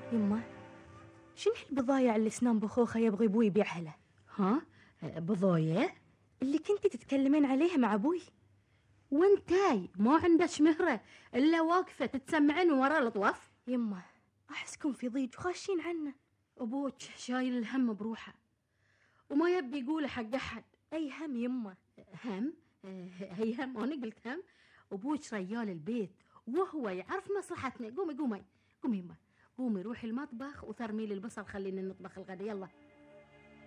يمه، شنو البضايع اللي سنان بخوخة يبغي ابوي يبيعها له؟ ها؟ بضايع اللي كنتي تتكلمين عليها مع ابوي. وانتاي ما عندش مهرة الا واقفة تتسمعين ورا الطواف؟ يمه، احسكم في ضيج وخاشين عنه. ابوك شايل الهم بروحه وما يبي يقوله حق احد. اي هم يمه؟ هم؟ هي هم؟ انا قلت هم؟ ابوك ريال البيت وهو يعرف مصلحتنا. قومي قومي قومي يمه، قومي روحي المطبخ وثرمي لي البصل، خلينا نطبخ الغدا. يلا